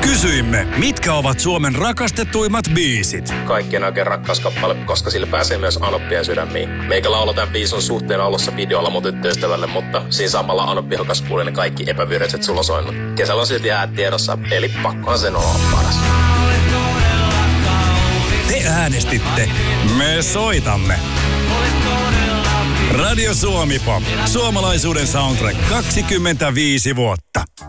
Kysyimme, mitkä ovat Suomen rakastetuimmat biisit. Kaikkien oikein rakkaus kappale, koska sillä pääsee myös anoppien sydämiin. Meikä laulaa tämän biisin suhteen alussa videolla mun tyttöystävälle, mutta siinä samalla Anoppi hokas kuuli ne kaikki epäviralliset sulosoinnut. Kesällä on silti jäät tiedossa, eli pakkohan sen olla paras. Te äänestitte. Me soitamme. Radio Suomi Pop. Suomalaisuuden soundtrack 25 vuotta.